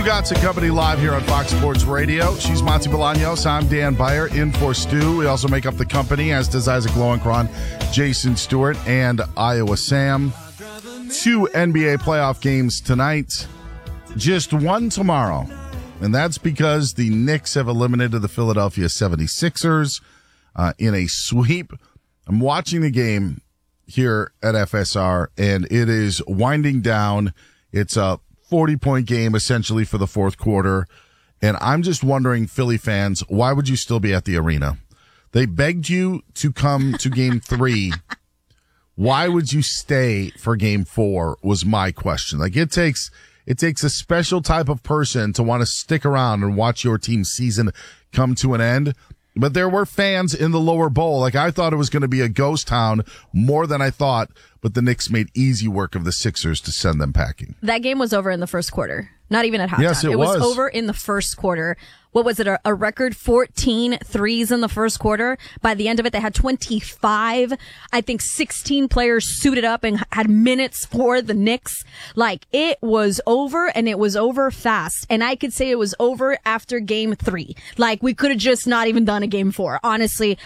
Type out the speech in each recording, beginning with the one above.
Gotts & Company live here on Fox Sports Radio. She's Monty Bolaños. I'm Dan Beyer, in for Stu. We also make up the company, as does Isaac Lowenkron, Jason Stewart, and Iowa Sam. 2 NBA playoff games tonight, just one tomorrow. And that's because the Knicks have eliminated the Philadelphia 76ers in a sweep. I'm watching the game here at FSR, and it is winding down. It's a 40-point game, essentially, for the fourth quarter. And I'm just wondering, Philly fans, why would you still be at the arena? They begged you to come to Game 3. Why would you stay for Game 4 was my question. Like, it takes a special type of person to want to stick around and watch your team's season come to an end. But there were fans in the lower bowl. Like, I thought it was going to be a ghost town more than I thought, but the Knicks made easy work of the Sixers to send them packing. That game was over in the first quarter. Not even at halftime. Yes, it was. It was over in the first quarter. What was it? A record 14 threes in the first quarter. By the end of it, they had 25. I think 16 players suited up and had minutes for the Knicks. Like, it was over, and it was over fast. And I could say it was over after Game 3. Like, we could have just not even done a Game 4. Honestly,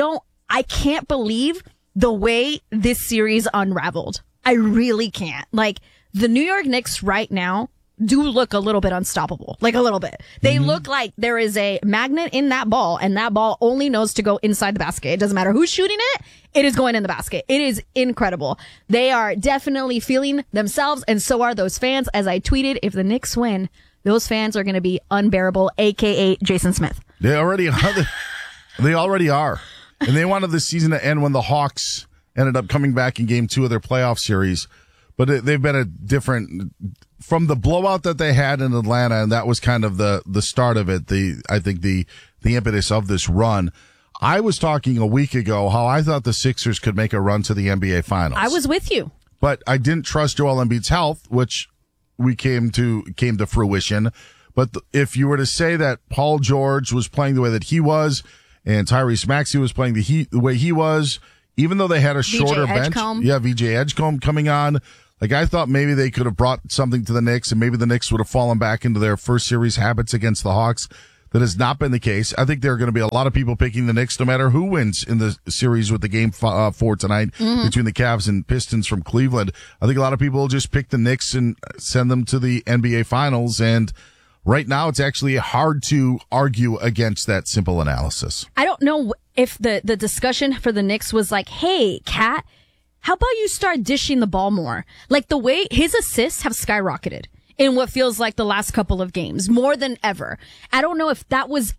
I can't believe the way this series unraveled. I really can't. Like, the New York Knicks right now do look a little bit unstoppable. Like, a little bit. They look like there is a magnet in that ball, and that ball only knows to go inside the basket. It doesn't matter who's shooting it. It is going in the basket. It is incredible. They are definitely feeling themselves, and so are those fans. As I tweeted, if the Knicks win, those fans are going to be unbearable, a.k.a. Jason Smith. They already are. They already are. And they wanted the season to end when the Hawks ended up coming back in Game 2 of their playoff series. But they've been a different, from the blowout that they had in Atlanta, and that was kind of the start of it. I think the impetus of this run. I was talking a week ago how I thought the Sixers could make a run to the NBA Finals. I was with you. But I didn't trust Joel Embiid's health, which we came to fruition. But if you were to say that Paul George was playing the way that he was, and Tyrese Maxey was playing the way he was, even though they had a shorter bench. Yeah, VJ Edgecombe coming on. Like, I thought maybe they could have brought something to the Knicks, and maybe the Knicks would have fallen back into their first series habits against the Hawks. That has not been the case. I think there are going to be a lot of people picking the Knicks no matter who wins in the series with the Game 4 tonight between the Cavs and Pistons from Cleveland. I think a lot of people will just pick the Knicks and send them to the NBA Finals, and right now it's actually hard to argue against that simple analysis. I don't know if the discussion for the Knicks was like, hey, Kat, how about you start dishing the ball more? Like, the way his assists have skyrocketed in what feels like the last couple of games, more than ever. I don't know if that was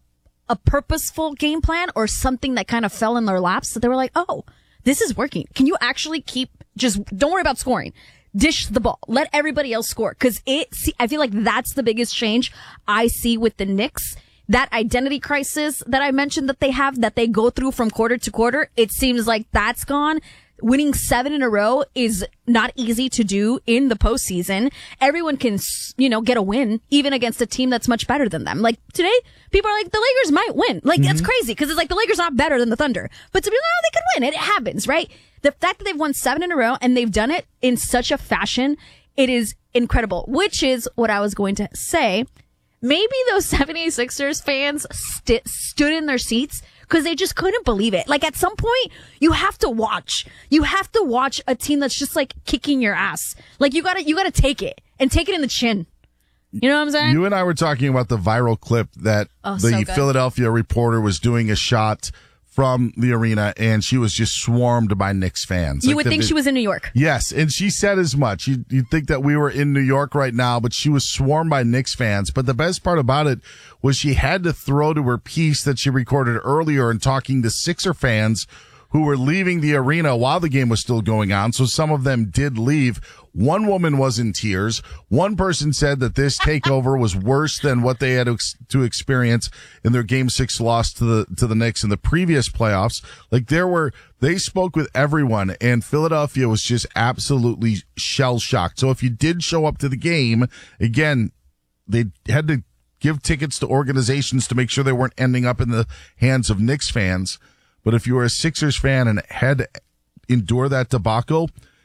a purposeful game plan or something that kind of fell in their laps, that they were like, oh, this is working. Can you actually don't worry about scoring. Dish the ball. Let everybody else score. Cause I feel like that's the biggest change I see with the Knicks. That identity crisis that I mentioned that they have, that they go through from quarter to quarter, it seems like that's gone. Winning 7 in a row is not easy to do in the postseason. Everyone can, get a win, even against a team that's much better than them. Like, today, people are like, the Lakers might win. Like, that's crazy, because it's like the Lakers are not better than the Thunder. But to be like, oh, they could win. It happens, right? The fact that they've won 7 in a row, and they've done it in such a fashion, it is incredible. Which is what I was going to say. Maybe those 76ers fans stood in their seats because they just couldn't believe it. Like, at some point, you have to watch. You have to watch a team that's just, like, kicking your ass. Like, you gotta take it, and take it in the chin. You know what I'm saying? You and I were talking about the viral clip that the Philadelphia reporter was doing a shot from the arena, and she was just swarmed by Knicks fans. You would think she was in New York. Yes, and she said as much. You'd think that we were in New York right now, but she was swarmed by Knicks fans. But the best part about it was she had to throw to her piece that she recorded earlier and talking to Sixer fans who were leaving the arena while the game was still going on. So some of them did leave. One woman was in tears. One person said that this takeover was worse than what they had to experience in their Game 6 loss to the Knicks in the previous playoffs. Like, they spoke with everyone, and Philadelphia was just absolutely shell-shocked. So if you did show up to the game, again, they had to give tickets to organizations to make sure they weren't ending up in the hands of Knicks fans. But if you were a Sixers fan and had to endure that debacle,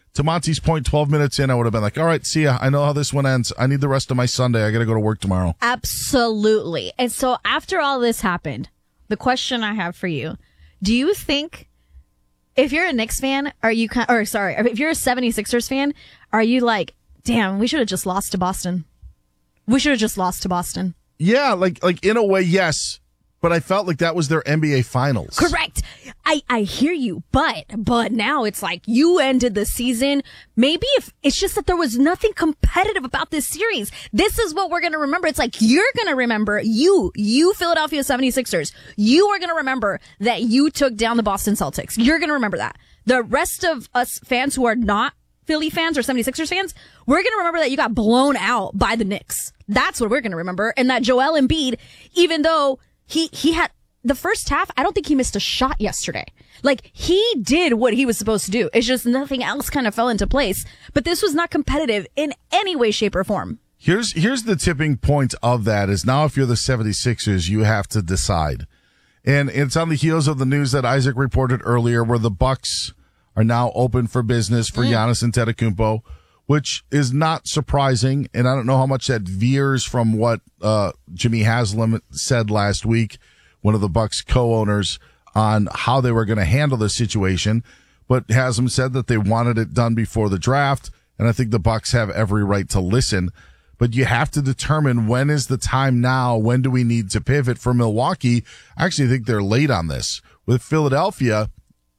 to Monty's point, 12 minutes in, I would have been like, all right, see ya. I know how this one ends. I need the rest of my Sunday. I got to go to work tomorrow. Absolutely. And so after all this happened, the question I have for you, do you think if you're a Knicks fan, if you're a 76ers fan, are you like, damn, we should have just lost to Boston? We should have just lost to Boston. Yeah, like in a way, yes. But I felt like that was their NBA Finals. Correct. I hear you, but now it's like you ended the season. Maybe if it's just that there was nothing competitive about this series. This is what we're going to remember. It's like you're going to remember you Philadelphia 76ers. You are going to remember that you took down the Boston Celtics. You're going to remember that. The rest of us fans who are not Philly fans or 76ers fans, we're going to remember that you got blown out by the Knicks. That's what we're going to remember. And that Joel Embiid, even though he had the first half, I don't think he missed a shot yesterday. Like, he did what he was supposed to do. It's just nothing else kind of fell into place. But this was not competitive in any way, shape, or form. Here's the tipping point of that is now if you're the 76ers, you have to decide. And it's on the heels of the news that Isaac reported earlier where the Bucks are now open for business for Giannis Antetokounmpo, which is not surprising. And I don't know how much that veers from what Jimmy Haslam said last week, one of the Bucks co-owners, on how they were going to handle the situation. But Haslam said that they wanted it done before the draft, and I think the Bucks have every right to listen. But you have to determine when is the time now, when do we need to pivot. For Milwaukee, I actually think they're late on this. With Philadelphia,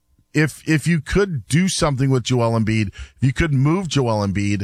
if you could do something with Joel Embiid, if you could move Joel Embiid,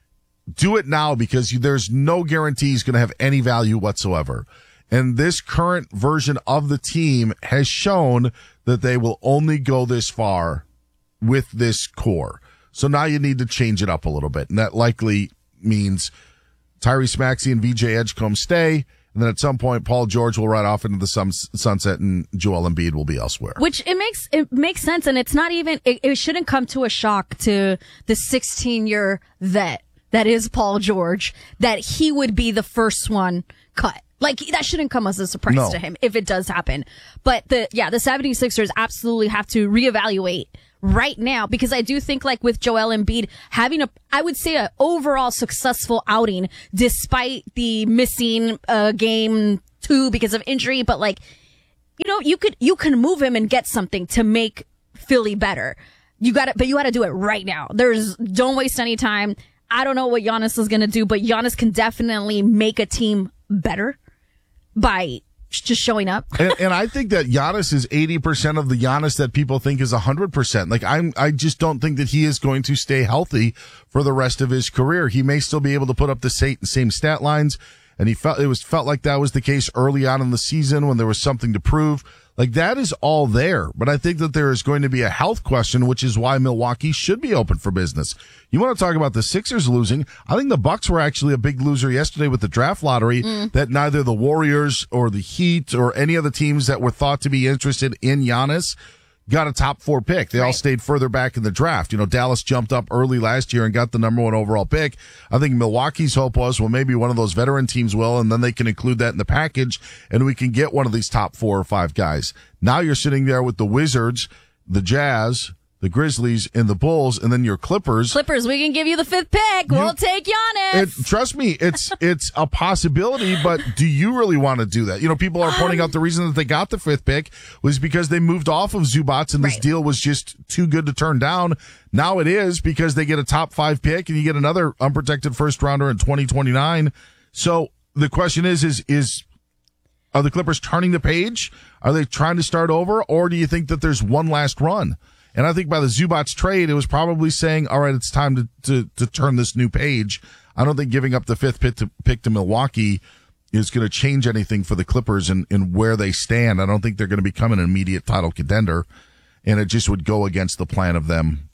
do it now because there's no guarantee he's going to have any value whatsoever. And this current version of the team has shown that they will only go this far with this core. So now you need to change it up a little bit. And that likely means Tyrese Maxey and VJ Edgecombe stay. And then at some point, Paul George will ride off into the sunset and Joel Embiid will be elsewhere. Which it makes sense. And it's not even, it shouldn't come to a shock to the 16-year vet that is Paul George, that he would be the first one cut. Like, that shouldn't come as a surprise to him if it does happen. But the 76ers absolutely have to reevaluate right now, because I do think, like, with Joel Embiid having I would say an overall successful outing despite the missing game 2 because of injury, but like, you can move him and get something to make Philly better. But you gotta do it right now. Don't waste any time. I don't know what Giannis is gonna do, but Giannis can definitely make a team better by just showing up. and I think that Giannis is 80% of the Giannis that people think is 100%. Like, I just don't think that he is going to stay healthy for the rest of his career. He may still be able to put up the same stat lines, and it felt like that was the case early on in the season when there was something to prove. Like, that is all there. But I think that there is going to be a health question, which is why Milwaukee should be open for business. You want to talk about the Sixers losing? I think the Bucks were actually a big loser yesterday with the draft lottery, that neither the Warriors or the Heat or any of the teams that were thought to be interested in Giannis got a top 4 pick. They all stayed further back in the draft. Dallas jumped up early last year and got the number 1 overall pick. I think Milwaukee's hope was, well, maybe one of those veteran teams will, and then they can include that in the package, and we can get one of these top 4 or 5 guys. Now you're sitting there with the Wizards, the Jazz, the Grizzlies, and the Bulls, and then your Clippers. We can give you the 5th pick. We'll take Giannis. Trust me, it's a possibility, but do you really want to do that? People are pointing out the reason that they got the 5th pick was because they moved off of Zubats, and this deal was just too good to turn down. Now it is because they get a top 5 pick, and you get another unprotected first rounder in 2029. So the question is are the Clippers turning the page? Are they trying to start over, or do you think that there's one last run? And I think by the Zubats trade, it was probably saying, all right, it's time to turn this new page. I don't think giving up the 5th pick to Milwaukee is going to change anything for the Clippers in where they stand. I don't think they're going to become an immediate title contender. And it just would go against the plan of them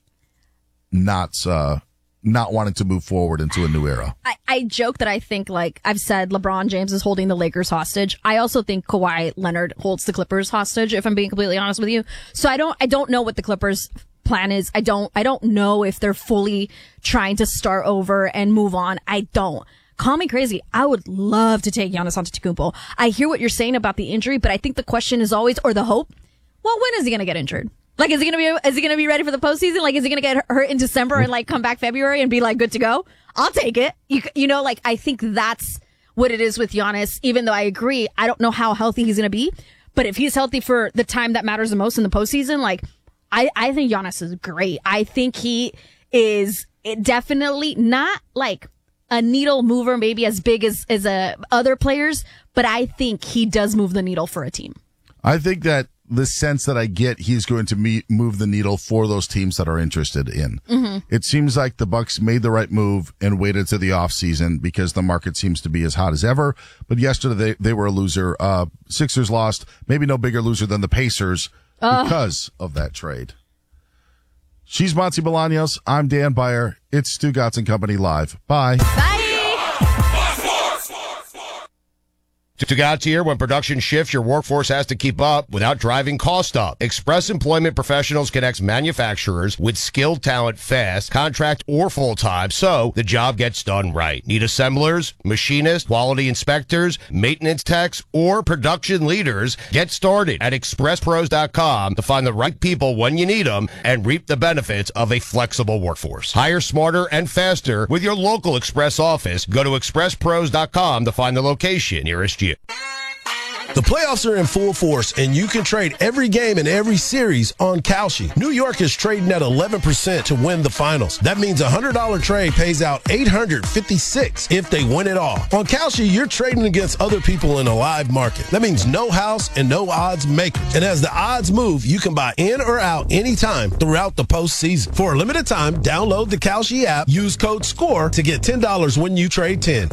not wanting to move forward into a new era. I joke that I think, like I've said, LeBron James is holding the Lakers hostage. I also think Kawhi Leonard holds the Clippers hostage, if I'm being completely honest with you. So I don't know what the Clippers plan is. I don't know if they're fully trying to start over and move on. I don't. Call me crazy. I would love to take Giannis Antetokounmpo. I hear what you're saying about the injury, but I think the question is always, or the hope, well, when is he going to get injured? Like, is he gonna be ready for the postseason? Like, is he gonna get hurt in December and like come back February and be like good to go? I'll take it. You know, like, I think that's what it is with Giannis. Even though I agree, I don't know how healthy he's gonna be, but if he's healthy for the time that matters the most in the postseason, like, I think Giannis is great. I think he is definitely not like a needle mover, maybe as big as other players, but I think he does move the needle for a team. I think that the sense that I get, he's going to move the needle for those teams that are interested in. Mm-hmm. It seems like the Bucks made the right move and waited to the offseason because the market seems to be as hot as ever. But yesterday they were a loser. Sixers lost, maybe no bigger loser than the Pacers because of that trade. She's Monty Bolaños. I'm Dan Beyer. It's Stu Gatz and Company Live. Bye. Bye. To Gatz here. When production shifts, your workforce has to keep up without driving cost up. Express Employment Professionals connects manufacturers with skilled talent fast, contract or full-time, so the job gets done right. Need assemblers, machinists, quality inspectors, maintenance techs, or production leaders? Get started at expresspros.com to find the right people when you need them and reap the benefits of a flexible workforce. Hire smarter and faster with your local Express office. Go to expresspros.com to find the location nearest you. The playoffs are in full force, and you can trade every game and every series on Kalshi. New York is trading at 11% to win the finals. That means a $100 trade pays out $856 if they win it all. On Kalshi, you're trading against other people in a live market. That means no house and no odds makers. And as the odds move, you can buy in or out anytime throughout the postseason. For a limited time, download the Kalshi app, use code SCORE to get $10 when you trade 10.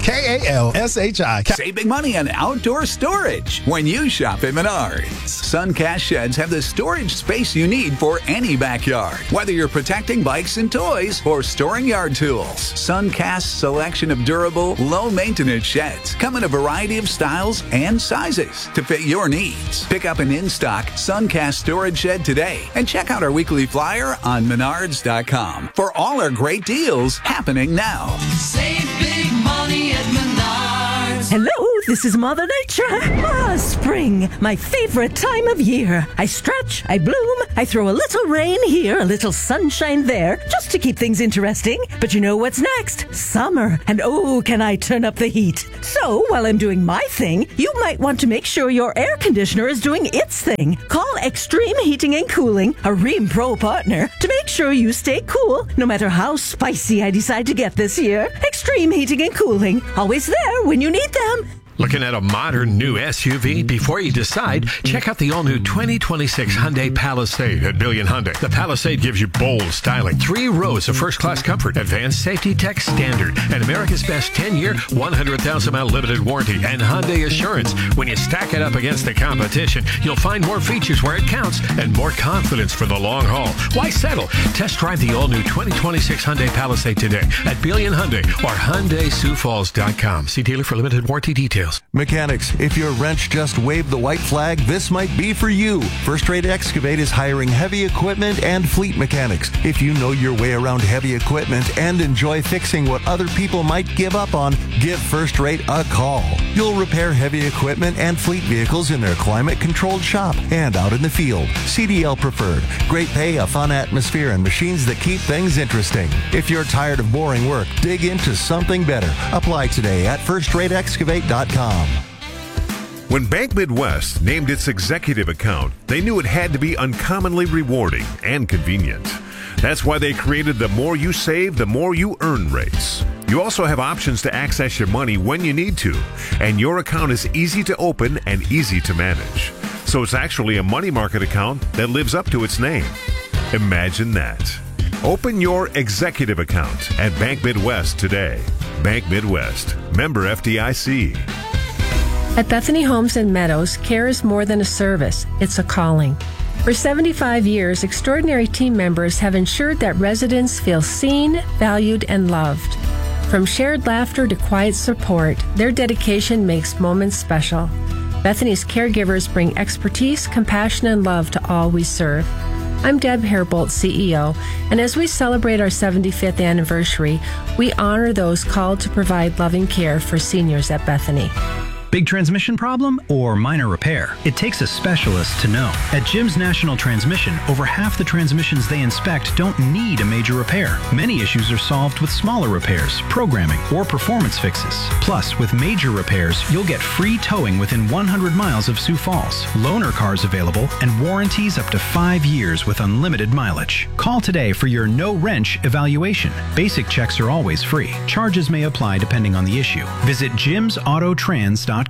Kalshi. Save big money on outdoor storage when you shop at Menards. Suncast sheds have the storage space you need for any backyard. Whether you're protecting bikes and toys or storing yard tools, Suncast's selection of durable, low-maintenance sheds come in a variety of styles and sizes to fit your needs. Pick up an in-stock Suncast storage shed today and check out our weekly flyer on Menards.com for all our great deals happening now. Save big money at Menards. Hello, this is Mother Nature. Spring, my favorite time of year. I stretch, I bloom, I throw a little rain here, a little sunshine there, just to keep things interesting. But you know what's next? Summer. And oh, can I turn up the heat. So, while I'm doing my thing, you might want to make sure your air conditioner is doing its thing. Call Extreme Heating and Cooling, a Rheem Pro partner, to make sure you stay cool, no matter how spicy I decide to get this year. Extreme Heating and Cooling, always there when you need them. Looking at a modern new SUV? Before you decide, check out the all-new 2026 Hyundai Palisade at Billion Hyundai. The Palisade gives you bold styling, 3 rows of first-class comfort, advanced safety tech standard, and America's best 10-year, 100,000-mile limited warranty, and Hyundai Assurance. When you stack it up against the competition, you'll find more features where it counts and more confidence for the long haul. Why settle? Test drive the all-new 2026 Hyundai Palisade today at Billion Hyundai or HyundaiSiouxFalls.com. See dealer for limited warranty details. Mechanics, if your wrench just waved the white flag, this might be for you. First Rate Excavate is hiring heavy equipment and fleet mechanics. If you know your way around heavy equipment and enjoy fixing what other people might give up on, give First Rate a call. You'll repair heavy equipment and fleet vehicles in their climate-controlled shop and out in the field. CDL preferred. Great pay, a fun atmosphere, and machines that keep things interesting. If you're tired of boring work, dig into something better. Apply today at FirstRateExcavate.com. When Bank Midwest named its executive account, they knew it had to be uncommonly rewarding and convenient. That's why they created the more you save, the more you earn rates. You also have options to access your money when you need to, and your account is easy to open and easy to manage. So it's actually a money market account that lives up to its name. Imagine that. Open your executive account at Bank Midwest today. Bank Midwest, member FDIC. At Bethany Homes and Meadows, care is more than a service, it's a calling. For 75 years, extraordinary team members have ensured that residents feel seen, valued, and loved. From shared laughter to quiet support, their dedication makes moments special. Bethany's caregivers bring expertise, compassion, and love to all we serve. I'm Deb Hairbolt, CEO, and as we celebrate our 75th anniversary, we honor those called to provide loving care for seniors at Bethany. Big transmission problem or minor repair? It takes a specialist to know. At Jim's National Transmission, over half the transmissions they inspect don't need a major repair. Many issues are solved with smaller repairs, programming, or performance fixes. Plus, with major repairs, you'll get free towing within 100 miles of Sioux Falls, loaner cars available, and warranties up to 5 years with unlimited mileage. Call today for your no-wrench evaluation. Basic checks are always free. Charges may apply depending on the issue. Visit jimsautotrans.com.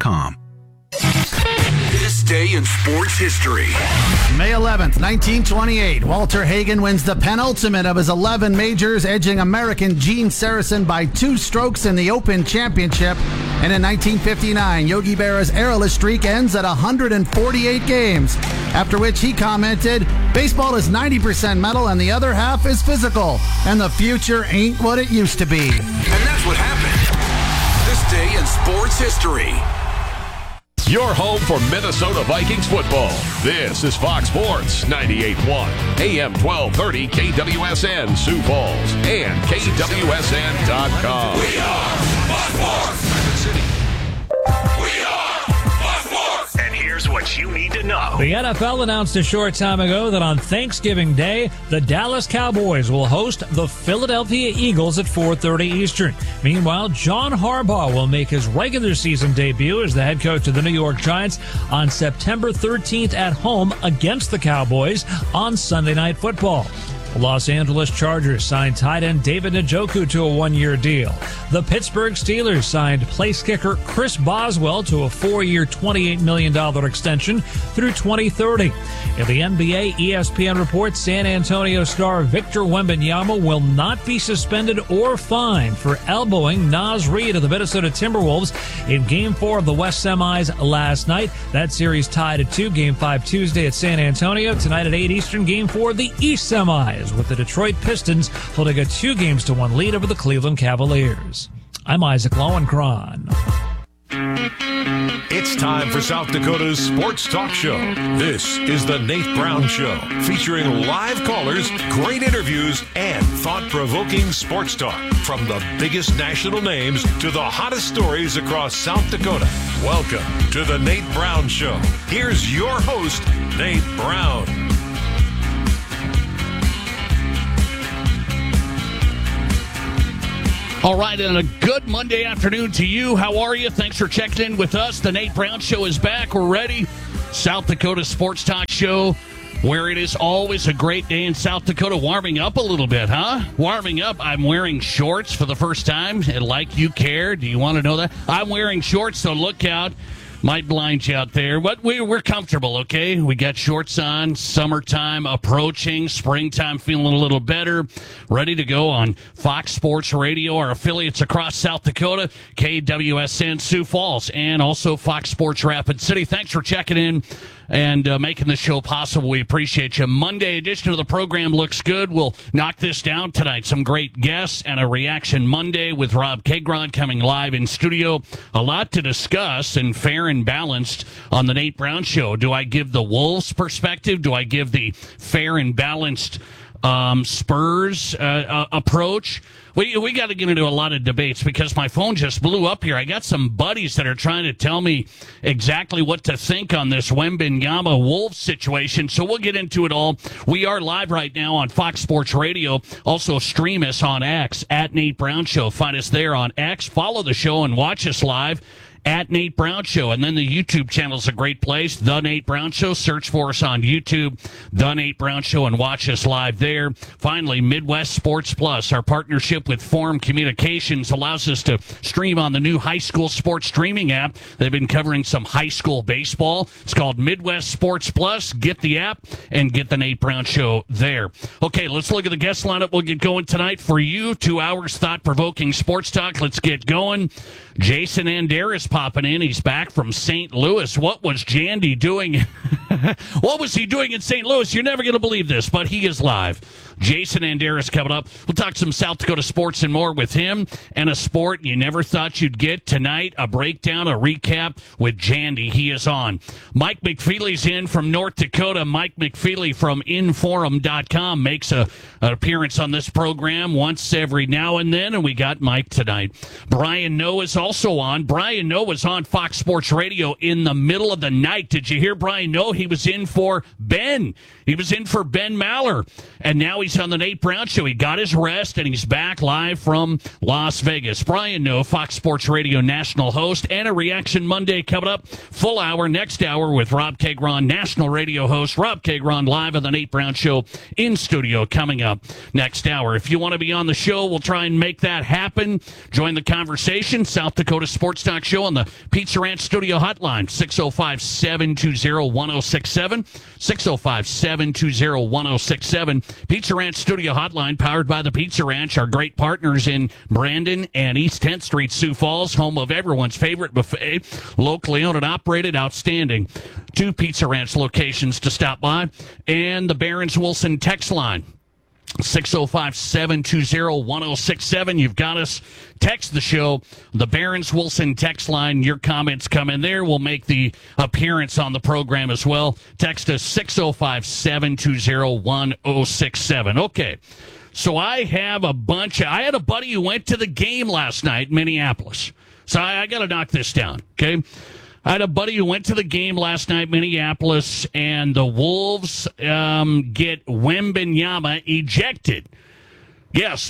This day in sports history. May 11th, 1928, Walter Hagen wins the penultimate of his 11 majors, edging American Gene Sarazen by 2 strokes in the Open Championship. And in 1959, Yogi Berra's errorless streak ends at 148 games, after which he commented, "Baseball is 90% mental and the other half is physical, and the future ain't what it used to be." And that's what happened. This day in sports history. Your home for Minnesota Vikings football. This is Fox Sports 98.1, AM 1230, KWSN Sioux Falls, and KWSN.com. We are Fox Sports. We are Fox Sports. And here's what you need to know. The NFL announced a short time ago that on Thanksgiving Day, the Dallas Cowboys will host the Philadelphia Eagles at 4:30 Eastern. Meanwhile, John Harbaugh will make his regular season debut as the head coach of the New York Giants on September 13th at home against the Cowboys on Sunday Night Football. The Los Angeles Chargers signed tight end David Njoku to a 1-year deal. The Pittsburgh Steelers signed place kicker Chris Boswell to a 4-year, $28 million extension through 2030. In the NBA, ESPN reports San Antonio star Victor Wembanyama will not be suspended or fined for elbowing Naz Reid of the Minnesota Timberwolves in Game 4 of the West Semis last night. That series tied at 2, Game 5 Tuesday at San Antonio. Tonight at 8 Eastern, Game 4 of the East Semis, with the Detroit Pistons holding a 2-1 lead over the Cleveland Cavaliers. I'm Isaac Lowenkron. It's time for South Dakota's Sports Talk Show. This is the Nate Brown Show, featuring live callers, great interviews, and thought-provoking sports talk. From the biggest national names to the hottest stories across South Dakota. Welcome to the Nate Brown Show. Here's your host, Nate Brown. All right, and a good Monday afternoon to you. How are you? Thanks for checking in with us. The Nate Brown Show is back. We're ready. South Dakota Sports Talk Show, where it is always a great day in South Dakota. Warming up a little bit, huh? Warming up. I'm wearing shorts for the first time. And like you care, do you want to know that? I'm wearing shorts, so look out. Might blind you out there, but we're comfortable, okay? We got shorts on, summertime approaching, springtime feeling a little better, ready to go on Fox Sports Radio, our affiliates across South Dakota, KWSN Sioux Falls, and also Fox Sports Rapid City. Thanks for checking in and making the show possible. We appreciate you. Monday edition of the program looks good. We'll knock this down tonight. Some great guests and a Reaction Monday with Rob Kegron coming live in studio. A lot to discuss and fair and balanced on the Nate Brown Show. Do I give the Wolves perspective? Do I give the fair and balanced Spurs approach? We got to get into a lot of debates because my phone just blew up here. I got some buddies that are trying to tell me exactly what to think on this Wembanyama Wolves situation, so we'll get into it all. We are live right now on Fox Sports Radio. Also stream us on X, at Nate Brown Show. Find us there on X. Follow the show and watch us live at Nate Brown Show. And then the YouTube channel is a great place, The Nate Brown Show. Search for us on YouTube, The Nate Brown Show, and watch us live there. Finally, Midwest Sports Plus, our partnership with Forum Communications, allows us to stream on the new high school sports streaming app. They've been covering some high school baseball. It's called Midwest Sports Plus. Get the app and get The Nate Brown Show there. Okay, let's look at the guest lineup. We'll get going tonight for you. 2 hours thought-provoking sports talk. Let's get going. Jason Anderis popping in. He's back from St. Louis. What was Jandy doing What was he doing in St. Louis? You're never going to believe this, but he is live. Jason Anderis coming up. We'll talk some South Dakota sports and more with him, and a sport you never thought you'd get tonight. A breakdown, a recap with Jandy. He is on. Mike McFeely's in from North Dakota. Mike McFeely from Inforum.com makes an appearance on this program once every now and then, and we got Mike tonight. Brian Noe is also on. Brian Noe was on Fox Sports Radio in the middle of the night. Did you hear Brian Noe? He was in for Ben. He was in for Ben Maller, and now he's on the Nate Brown Show. He got his rest, and he's back live from Las Vegas. Brian Noe, Fox Sports Radio national host, and a Reaction Monday coming up. Full hour, next hour with Rob Kagron, national radio host. Rob Kagron live on the Nate Brown Show in studio coming up next hour. If you want to be on the show, we'll try and make that happen. Join the conversation. South Dakota Sports Talk Show on the Pizza Ranch Studio Hotline, 605-720-1067, 605-720-1067. Pizza Ranch Studio Hotline, powered by the Pizza Ranch, our great partners in Brandon and East 10th Street, Sioux Falls, home of everyone's favorite buffet, locally owned and operated, outstanding. 2 Pizza Ranch locations to stop by, and the Barron's Wilson text line, 605-720-1067. You've got us. Text the show, the Barron's Wilson text line. Your comments come in there. We'll make the appearance on the program as well. Text us 605-720-1067. Okay. So I had a buddy who went to the game last night in Minneapolis. So I got to knock this down. Okay. I had a buddy who went to the game last night, Minneapolis, and the Wolves get Wembanyama ejected. Yes,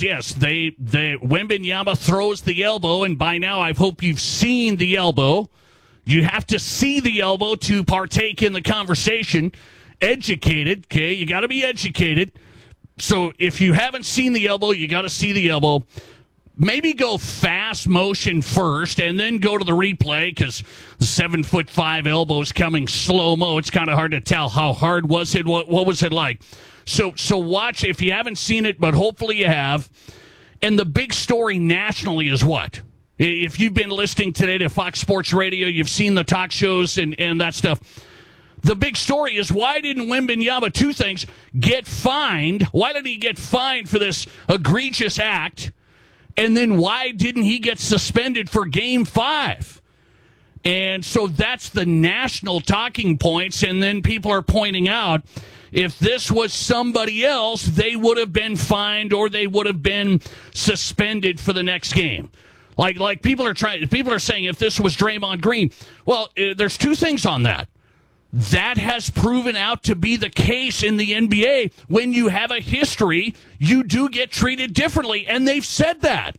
Wembanyama throws the elbow, and by now I hope you've seen the elbow. You have to see the elbow to partake in the conversation. Educated, okay? You got to be educated. So if you haven't seen the elbow, you got to see the elbow. Maybe go fast motion first and then go to the replay, because the 7'5" elbow is coming slow-mo. It's kind of hard to tell. How hard was it? What was it like? So watch if you haven't seen it, but hopefully you have. And the big story nationally is what? If you've been listening today to Fox Sports Radio, you've seen the talk shows and that stuff. The big story is, why didn't Wembanyama, 2 things, get fined? Why did he get fined for this egregious act? And then why didn't he get suspended for Game 5? And so that's the national talking points. And then people are pointing out, if this was somebody else, they would have been fined or they would have been suspended for the next game. Like people are saying, if this was Draymond Green. Well, there's 2 things on that. That has proven out to be the case in the NBA. When you have a history, you do get treated differently, and they've said that.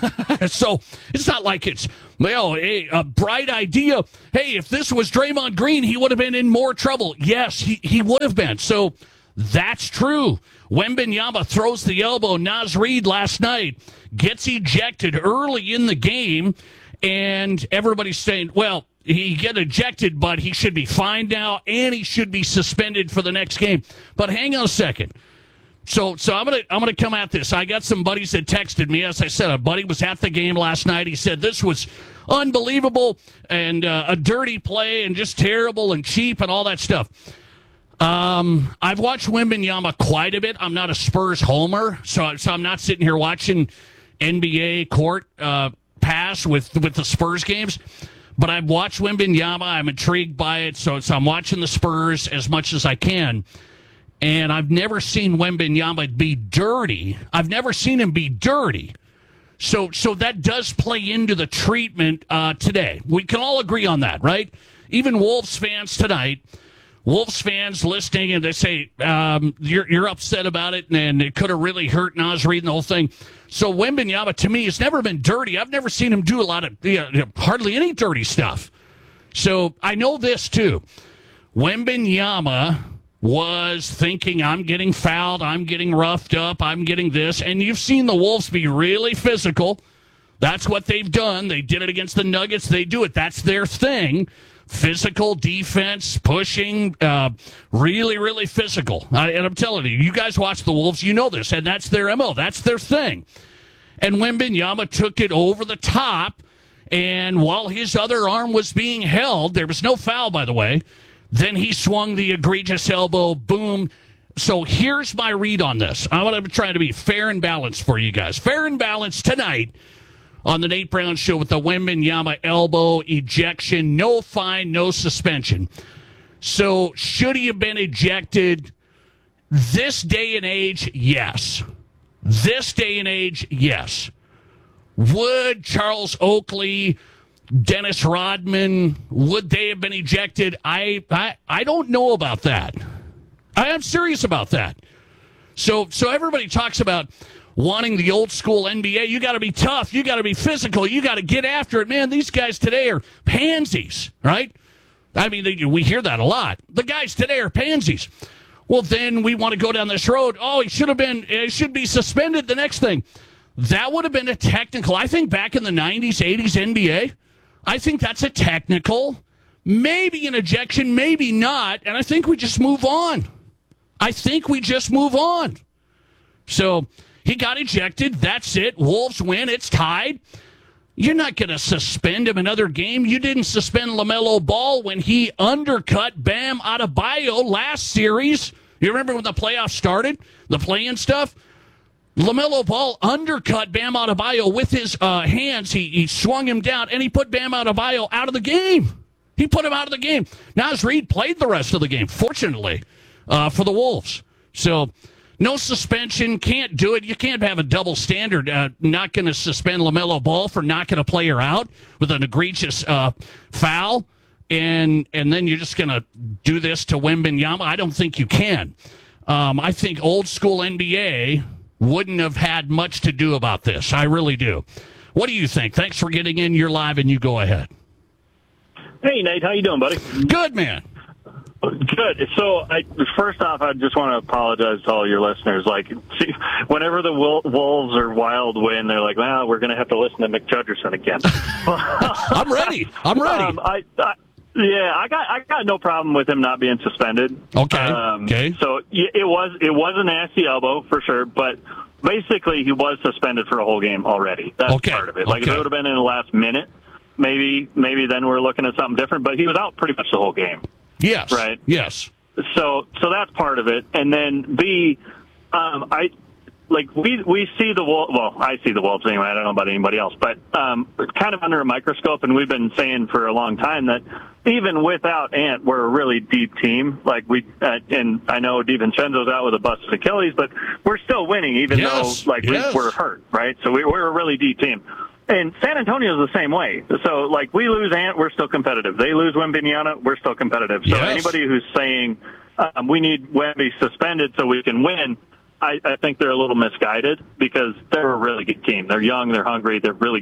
So it's not like it's a bright idea. Hey, if this was Draymond Green, he would have been in more trouble. Yes, he would have been. So that's true. Wembanyama throws the elbow. Naz Reid last night gets ejected early in the game, and everybody's saying, well, he get ejected, but he should be fined now, and he should be suspended for the next game. But hang on a second. So I'm gonna come at this. I got some buddies that texted me. As I said, a buddy was at the game last night. He said this was unbelievable and a dirty play and just terrible and cheap and all that stuff. I've watched Wembanyama quite a bit. I'm not a Spurs homer, so I'm not sitting here watching NBA court pass with the Spurs games. But I've watched Wembanyama. I'm intrigued by it, so I'm watching the Spurs as much as I can. And I've never seen Wembanyama be dirty. I've never seen him be dirty. So that does play into the treatment today. We can all agree on that, right? Even Wolves fans tonight, Wolves fans listening, and they say, you're upset about it, and it could have really hurt Naz Reid and the whole thing. So Wembanyama, to me, has never been dirty. I've never seen him do a lot of, hardly any dirty stuff. So I know this, too. Wembanyama was thinking, I'm getting fouled, I'm getting roughed up, I'm getting this. And you've seen the Wolves be really physical. That's what they've done. They did it against the Nuggets. They do it. That's their thing. Physical defense, pushing, really, really physical. And I'm telling you, you guys watch the Wolves, you know this, and that's their MO. That's their thing. And Wembanyama took it over the top, and while his other arm was being held, there was no foul, by the way, Then he swung the egregious elbow, boom. So here's my read on this. I'm going to try to be fair and balanced for you guys. Fair and balanced tonight on the Nate Brown Show with the Wembanyama elbow ejection. No fine, no suspension. So should he have been ejected this day and age? Yes. This day and age, yes. Would Charles Oakley, Dennis Rodman, would they have been ejected? I don't know about that. I am serious about that. So everybody talks about wanting the old school NBA. You got to be tough. You got to be physical. You got to get after it. Man, these guys today are pansies, right? I mean, we hear that a lot. The guys today are pansies. Well, then we want to go down this road. Oh, he should be suspended. The next thing. That would have been a technical. I think back in the 90s, 80s NBA, I think that's a technical. Maybe an ejection, maybe not. And I think we just move on. So he got ejected. That's it. Wolves win. It's tied. You're not going to suspend him another game. You didn't suspend LaMelo Ball when he undercut Bam Adebayo last series. You remember when the playoffs started? The play-in stuff? LaMelo Ball undercut Bam Adebayo with his hands. He swung him down, and he put Bam Adebayo out of the game. He put him out of the game. Naz Reid played the rest of the game, fortunately, for the Wolves. So no suspension, can't do it. You can't have a double standard. Not going to suspend LaMelo Ball for knocking a player out with an egregious foul, and then you're just going to do this to Wembanyama. I don't think you can. I think old school NBA wouldn't have had much to do about this. I really do. What do you think? Thanks for getting in. You're live, and you go ahead. Hey, Nate. How you doing, buddy? Good, man. Good. So, first off, I just want to apologize to all your listeners. See, whenever the Wolves or Wild win, they're like, well, we're going to have to listen to McJudgerson again. I'm ready. I got no problem with him not being suspended. Okay. So it was a nasty elbow for sure, but basically he was suspended for a whole game already. That's part of it. If it would have been in the last minute, maybe then we're looking at something different. But he was out pretty much the whole game. Yes. Right. Yes. So that's part of it, and then B, we see the Wolves. Well, I see the Wolves anyway. I don't know about anybody else, but kind of under a microscope. And we've been saying for a long time that even without Ant, we're a really deep team. And I know DiVincenzo's out with a busted Achilles, but we're still winning, even though we're hurt, right? So we're a really deep team. And San Antonio's the same way. So, we lose Ant, we're still competitive. They lose Wembanyama, we're still competitive. So anybody who's saying we need Wemby suspended so we can win, I think they're a little misguided because they're a really good team. They're young, they're hungry, they're really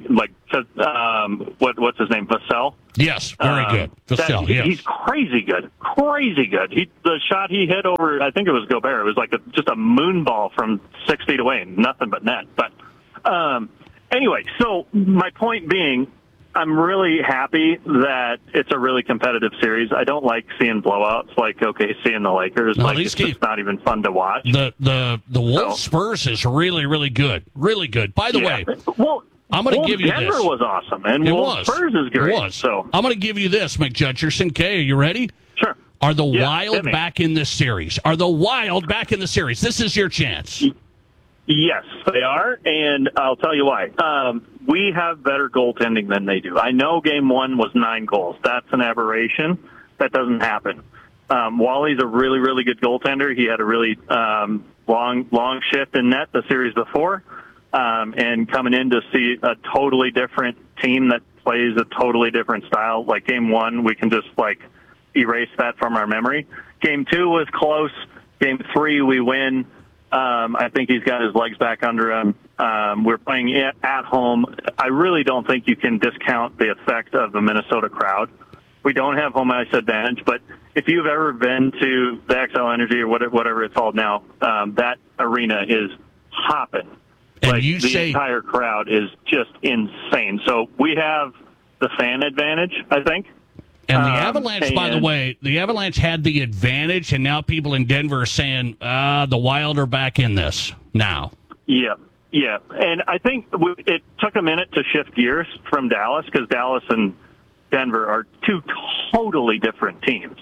what's his name, Vassell? Yes, very good. Vassell, yes. He's crazy good. The shot he hit over, I think it was Gobert, it was just a moon ball from 6 feet away, nothing but net. But anyway, so my point being, I'm really happy that it's a really competitive series. I don't like seeing blowouts like OKC and the Lakers. It's just not even fun to watch. The Wolves Spurs is really, really good. Really good. By the way, I'm going to give you Denver this. Was awesome, and Wolves Spurs is great. It was. So I'm going to give you this, McJudgerson. Kay, are you ready? Sure. Are the Wild back in this series? This is your chance. Yes, they are, and I'll tell you why. We have better goaltending than they do. I know Game 1 was 9 goals. That's an aberration. That doesn't happen. Wally's a really, really good goaltender. He had a really long shift in net the series before, and coming in to see a totally different team that plays a totally different style. Like Game 1, we can just erase that from our memory. Game 2 was close. Game 3, we win. I think he's got his legs back under him. We're playing at home. I really don't think you can discount the effect of the Minnesota crowd. We don't have home ice advantage, but if you've ever been to the XL Energy or whatever it's called now, that arena is hopping. And the entire crowd is just insane. So we have the fan advantage, I think. And the Avalanche, by the way, the Avalanche had the advantage, and now people in Denver are saying, the Wild are back in this now. Yeah. And I think it took a minute to shift gears from Dallas because Dallas and Denver are two totally different teams.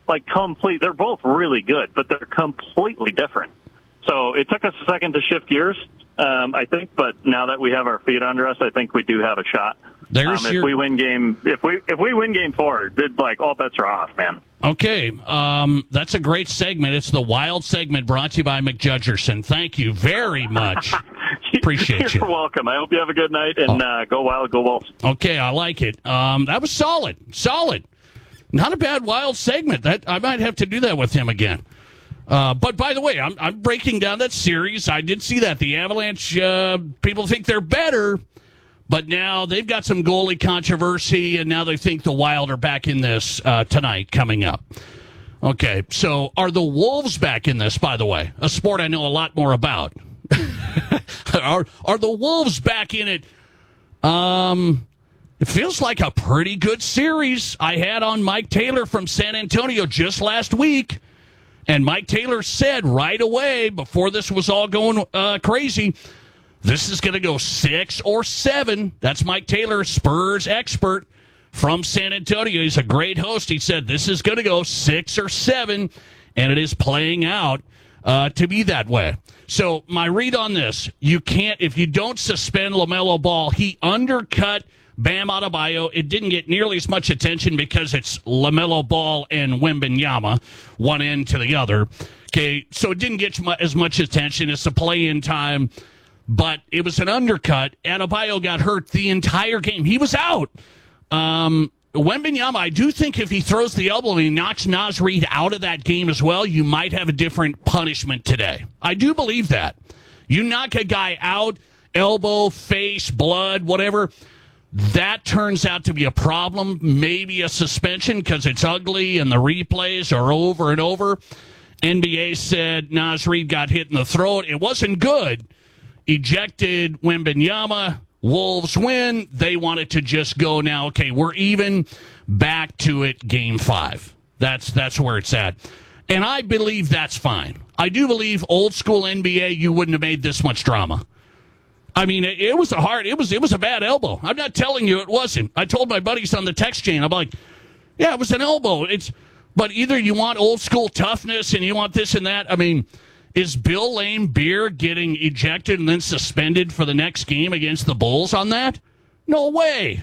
Like, they're both really good, but they're completely different. So it took us a second to shift gears, I think, but now that we have our feet under us, I think we do have a shot. If we win game 4, like, all bets are off, man. Okay, that's a great segment. It's the Wild segment brought to you by McJudgerson. Thank you very much. Appreciate you. You're welcome. I hope you have a good night, and go Wild, go Wolves. Okay, I like it. That was solid. Not a bad Wild segment. That I might have to do that with him again. But by the way, I'm breaking down that series. I did see that. The Avalanche, people think they're better, but now they've got some goalie controversy, and now they think the Wild are back in this tonight coming up. Okay, so are the Wolves back in this, by the way? A sport I know a lot more about. Are the Wolves back in it? It feels like a pretty good series. I had on Mike Taylor from San Antonio just last week, and Mike Taylor said right away, before this was all going crazy, this is going to go 6 or 7. That's Mike Taylor, Spurs expert from San Antonio. He's a great host. He said this is going to go 6 or 7, and it is playing out to be that way. So my read on this, you can't, if you don't suspend LaMelo Ball, he undercut Bam Adebayo. It didn't get nearly as much attention because it's LaMelo Ball and Wembanyama, one end to the other. Okay, so it didn't get as much attention. It's a play-in time, but it was an undercut. Adebayo got hurt the entire game. He was out. Wembanyama, I do think if he throws the elbow and he knocks Naz Reid out of that game as well, you might have a different punishment today. I do believe that. You knock a guy out, elbow, face, blood, whatever, that turns out to be a problem, maybe a suspension because it's ugly and the replays are over and over. NBA said Naz Reid got hit in the throat. It wasn't good. Ejected Wembanyama. Wolves win. They wanted to just go now, okay, we're even, back to it, game 5. That's where it's at. And I believe that's fine. I do believe old school NBA, you wouldn't have made this much drama. I mean, it was a bad elbow. I'm not telling you it wasn't. I told my buddies on the text chain, I'm like, yeah, it was an elbow. But either you want old school toughness and you want this and that. I mean, is Bill Lame Beer getting ejected and then suspended for the next game against the Bulls on that? No way.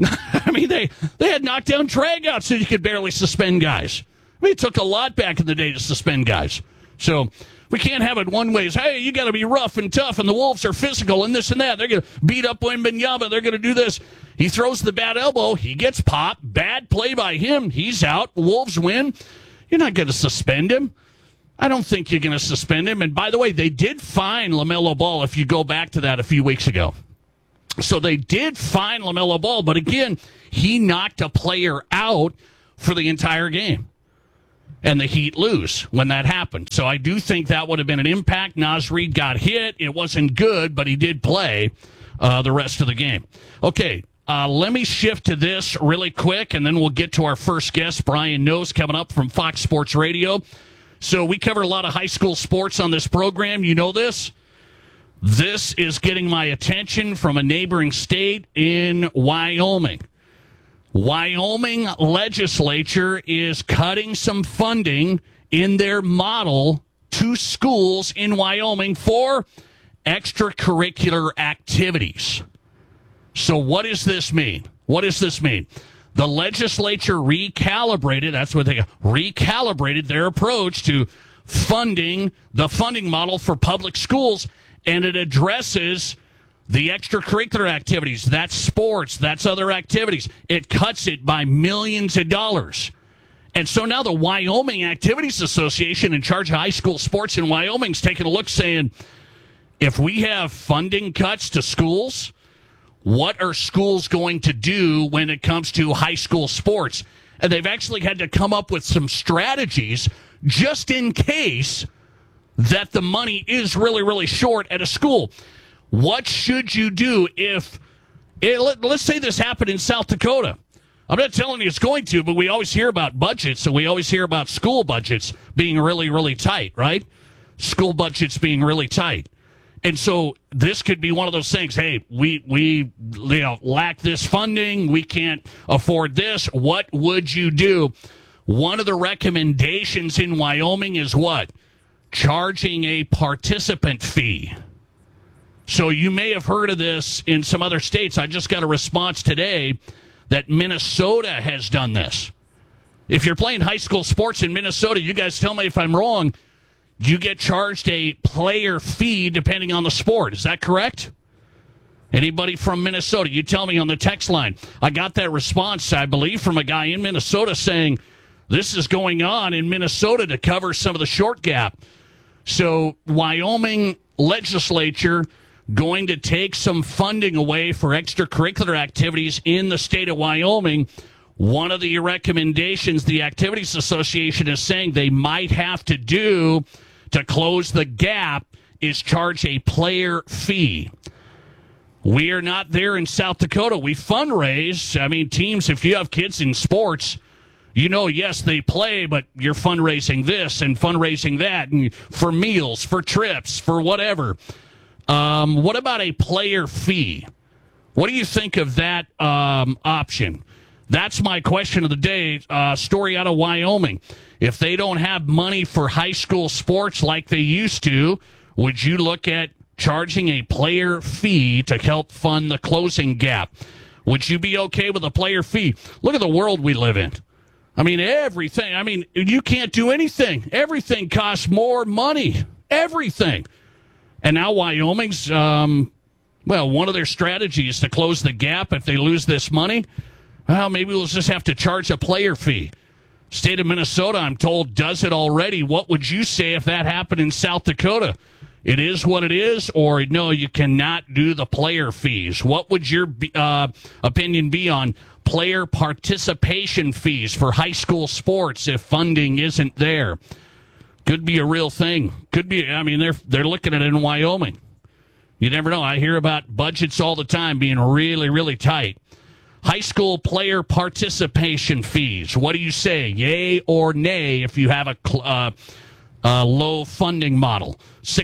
I mean, they had knockdown dragouts so you could barely suspend guys. I mean, it took a lot back in the day to suspend guys. So we can't have it one way. Hey, you got to be rough and tough, and the Wolves are physical and this and that. They're going to beat up Wembanyama. They're going to do this. He throws the bad elbow. He gets popped. Bad play by him. He's out. Wolves win. You're not going to suspend him. I don't think you're going to suspend him. And by the way, they did fine LaMelo Ball if you go back to that a few weeks ago. So they did fine LaMelo Ball, but again, he knocked a player out for the entire game. And the Heat lose when that happened. So I do think that would have been an impact. Naz Reid got hit. It wasn't good, but he did play the rest of the game. Okay, let me shift to this really quick, and then we'll get to our first guest, Brian Nose, coming up from Fox Sports Radio. So we cover a lot of high school sports on this program. You know this. This is getting my attention from a neighboring state in Wyoming. Wyoming legislature is cutting some funding in their model to schools in Wyoming for extracurricular activities. So what does this mean? What does this mean? The legislature recalibrated, that's what they recalibrated their approach to funding, the funding model for public schools, and it addresses the extracurricular activities. That's sports, that's other activities. It cuts it by millions of dollars. And so now the Wyoming Activities Association, in charge of high school sports in Wyoming, is taking a look saying, if we have funding cuts to schools, what are schools going to do when it comes to high school sports? And they've actually had to come up with some strategies just in case that the money is really, really short at a school. What should you do if, let's say this happened in South Dakota. I'm not telling you it's going to, but we always hear about budgets, and we always hear about school budgets being really, really tight, right? School budgets being really tight. And so this could be one of those things. Hey, we lack this funding. We can't afford this. What would you do? One of the recommendations in Wyoming is what? Charging a participant fee. So you may have heard of this in some other states. I just got a response today that Minnesota has done this. If you're playing high school sports in Minnesota, you guys tell me if I'm wrong, you get charged a player fee depending on the sport. Is that correct? Anybody from Minnesota, you tell me on the text line. I got that response, I believe, from a guy in Minnesota saying this is going on in Minnesota to cover some of the short gap. So Wyoming legislature going to take some funding away for extracurricular activities in the state of Wyoming. One of the recommendations the Activities Association is saying they might have to do to close the gap is charge a player fee. We are not there in South Dakota. We fundraise. I mean, teams, if you have kids in sports, you know, yes, they play, but you're fundraising this and fundraising that, and for meals, for trips, for whatever. What about a player fee? What do you think of that option? That's my question of the day. Story out of Wyoming. If they don't have money for high school sports like they used to, would you look at charging a player fee to help fund the closing gap? Would you be okay with a player fee? Look at the world we live in. I mean, everything. I mean, you can't do anything. Everything costs more money. Everything. And now Wyoming's, one of their strategies to close the gap if they lose this money, well, maybe we'll just have to charge a player fee. State of Minnesota, I'm told, does it already. What would you say if that happened in South Dakota? It is what it is, or no, you cannot do the player fees. What would your opinion be on player participation fees for high school sports if funding isn't there? Could be a real thing. Could be. I mean, they're looking at it in Wyoming. You never know. I hear about budgets all the time being really, really tight. High school player participation fees. What do you say, yay or nay, if you have a low funding model?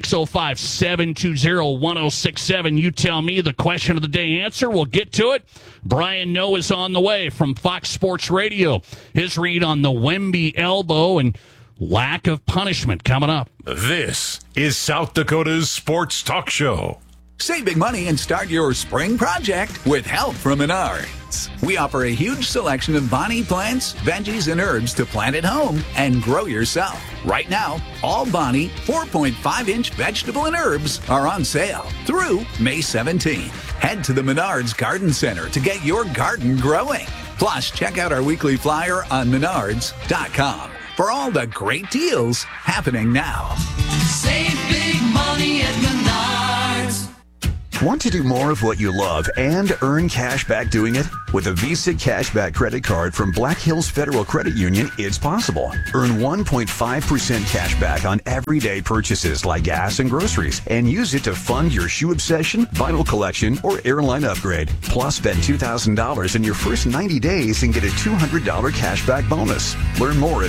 605-720-1067. You tell me the question of the day answer. We'll get to it. Brian Noe is on the way from Fox Sports Radio. His read on the Wemby elbow and lack of punishment coming up. This is South Dakota's Sports Talk Show. Save big money and start your spring project with help from Menards. We offer a huge selection of Bonnie plants, veggies, and herbs to plant at home and grow yourself. Right now, all Bonnie 4.5-inch vegetable and herbs are on sale through May 17th. Head to the Menards Garden Center to get your garden growing. Plus, check out our weekly flyer on menards.com for all the great deals happening now. Save big money at Menards. Want to do more of what you love and earn cash back doing it? With a Visa Cashback credit card from Black Hills Federal Credit Union, it's possible. Earn 1.5% cash back on everyday purchases like gas and groceries, and use it to fund your shoe obsession, vinyl collection, or airline upgrade. Plus, spend $2,000 in your first 90 days and get a $200 cashback bonus. Learn more at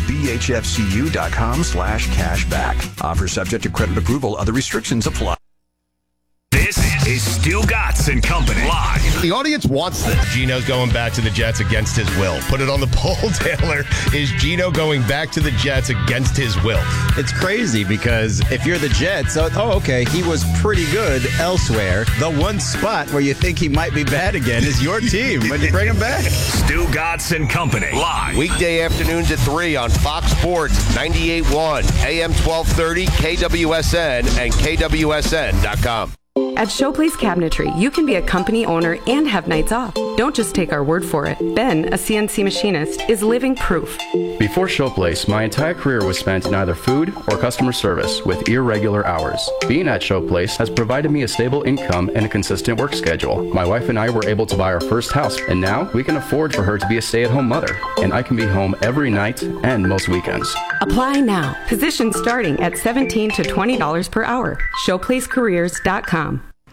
bhfcu.com/cashback. Offer subject to credit approval. Other restrictions apply. This is Stu Gatz and Company live. The audience wants this. Gino's going back to the Jets against his will. Put it on the poll, Taylor. Is Gino going back to the Jets against his will? It's crazy because if you're the Jets, okay, he was pretty good elsewhere. The one spot where you think he might be bad again is your team when you bring him back. Stu Gatz and Company live. Weekday afternoons at 3 on Fox Sports 98.1, AM 1230, KWSN, and KWSN.com. At Showplace Cabinetry, you can be a company owner and have nights off. Don't just take our word for it. Ben, a CNC machinist, is living proof. Before Showplace, my entire career was spent in either food or customer service with irregular hours. Being at Showplace has provided me a stable income and a consistent work schedule. My wife and I were able to buy our first house, and now we can afford for her to be a stay-at-home mother, and I can be home every night and most weekends. Apply now. Positions starting at $17 to $20 per hour. Showplacecareers.com.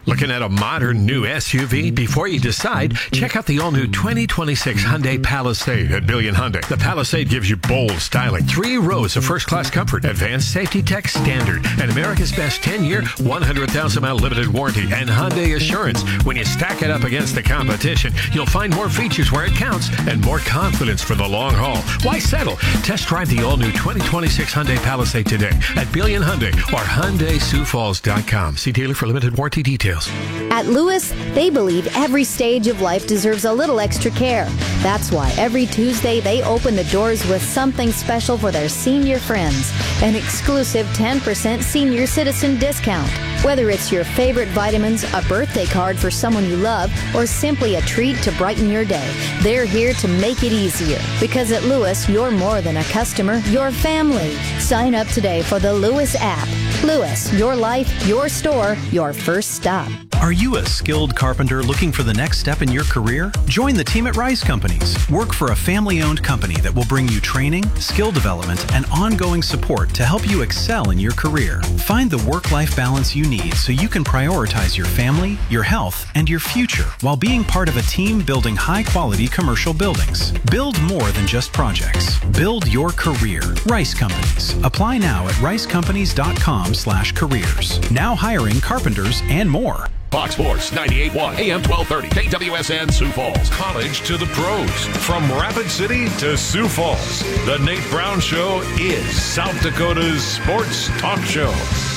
Looking at a modern new SUV? Before you decide, check out the all-new 2026 Hyundai Palisade at Billion Hyundai. The Palisade gives you bold styling, 3 rows of first-class comfort, advanced safety tech standard, and America's best 10-year, 100,000-mile limited warranty, and Hyundai Assurance. When you stack it up against the competition, you'll find more features where it counts and more confidence for the long haul. Why settle? Test drive the all-new 2026 Hyundai Palisade today at Billion Hyundai or HyundaiSiouxFalls.com. See dealer for limited warranty details. At Lewis, they believe every stage of life deserves a little extra care. That's why every Tuesday they open the doors with something special for their senior friends. An exclusive 10% senior citizen discount. Whether it's your favorite vitamins, a birthday card for someone you love, or simply a treat to brighten your day, they're here to make it easier. Because at Lewis, you're more than a customer, you're family. Sign up today for the Lewis app. Lewis, your life, your store, your first stop. Are you a skilled carpenter looking for the next step in your career? Join the team at Rice Companies. Work for a family-owned company that will bring you training, skill development, and ongoing support to help you excel in your career. Find the work-life balance you need so you can prioritize your family, your health, and your future while being part of a team building high-quality commercial buildings. Build more than just projects. Build your career. Rice Companies. Apply now at ricecompanies.com/careers. Now hiring carpenters and more. Fox Sports 98.1 AM 1230 KWSN Sioux Falls. College to the pros. From Rapid City to Sioux Falls. The Nate Brown Show is South Dakota's sports talk show.